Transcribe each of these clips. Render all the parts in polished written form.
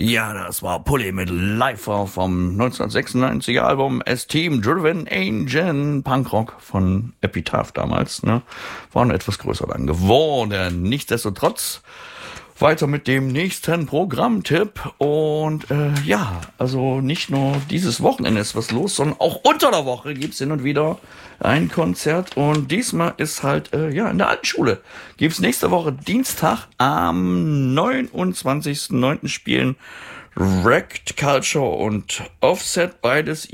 Ja, das war Pully mit Lifer vom 1996er Album Esteem Driven Angel, Punkrock von Epitaph damals, ne? War noch etwas größer dann geworden. Nichtsdestotrotz weiter mit dem nächsten Programmtipp und ja, also nicht nur dieses Wochenende ist was los, sondern auch unter der Woche gibt's hin und wieder ein Konzert und diesmal ist halt, ja, in der alten Schule gibt's nächste Woche Dienstag am 29.09. spielen Wrecked Culture und Offset, beides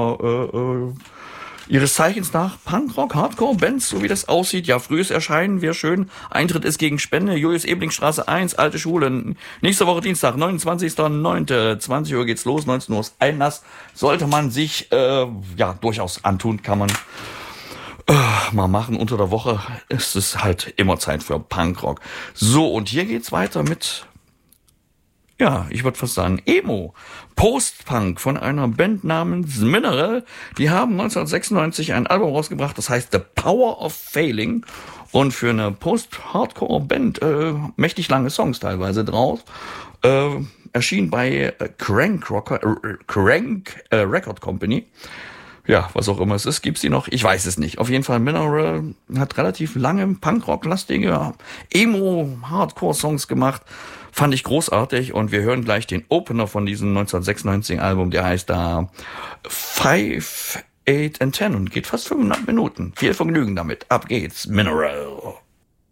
ihres Zeichens nach Punkrock, Hardcore-Bands, so wie das aussieht. Ja, frühes Erscheinen wäre schön. Eintritt ist gegen Spende. Julius-Ebling-Straße 1, Alte Schule. Nächste Woche Dienstag, 29.09. 20 Uhr geht's los, 19 Uhr ist Einlass. Sollte man sich, ja, durchaus antun, kann man mal machen. Unter der Woche ist es halt immer Zeit für Punkrock. So, und hier geht's weiter mit, ja, ich würde fast sagen, Emo. Post-Punk von einer Band namens Mineral. Die haben 1996 ein Album rausgebracht, das heißt The Power of Failing. Und für eine Post-Hardcore-Band mächtig lange Songs teilweise drauf. Erschien bei Crank Record Company. Ja, was auch immer es ist, gibt's die noch? Ich weiß es nicht. Auf jeden Fall, Mineral hat relativ lange Punkrock-lastige Emo-Hardcore-Songs gemacht. Fand ich großartig und wir hören gleich den Opener von diesem 1996 Album, der heißt da 5, 8 and 10 und geht fast 500 Minuten. Viel Vergnügen damit. Ab geht's, Mineral.